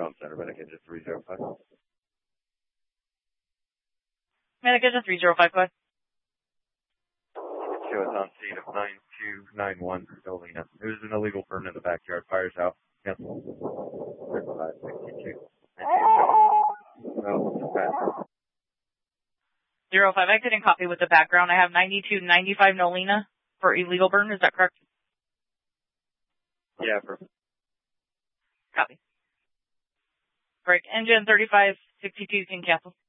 Com Center, Medication 305. Medication 305, go ahead. Show us on scene of 9291 Dolina. There's an illegal permit in the backyard. Fire's out. Cancel. 3562. No, just pass. 05, I couldn't copy with the background. I have 9295 Nolina for illegal burn. Is that correct? Yeah, perfect. Copy. Break engine 3562 can cancel.